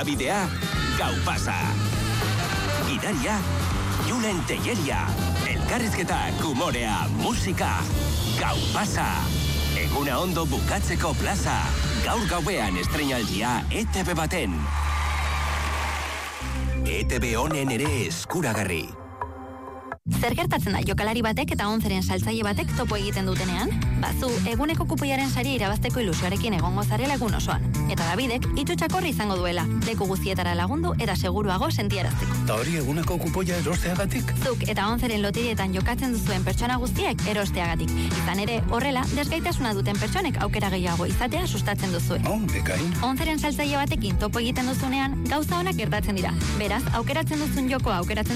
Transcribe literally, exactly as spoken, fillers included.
Norabidea, Gau Pasa. Gidaria, Julen Telleria. Elkarrizketak, humorea, musika. Gau Pasa. Eguna ondo bukatzeko plaza. Gaur gauean estreinaldia E T B baten. E T B honen ere eskuragarri. Zer gertatzen da jokalari batek eta onzeren saltzaile batek topo egiten dutenean? Bazu, eguneko kupoiaren saria irabazteko ilusioarekin egongo zarela egun osoan. Eta Davidek itxutxakorri izango duela, leku guztietara lagundu eta seguruago sentiarazteko. Ta hori eguneko kupoia erosteagatik? Zuk eta onzeren loterietan jokatzen duzuen pertsona guztiek erosteagatik. Izan ere, horrela, desgaitasuna duten pertsonek aukera gehiago izatea sustatzen duzue. Oh, bekain. Onzeren saltzaile batekin topo egiten duzunean, gauza onak gertatzen dira. Beraz, aukeratzen duzun jokoa aukeratzen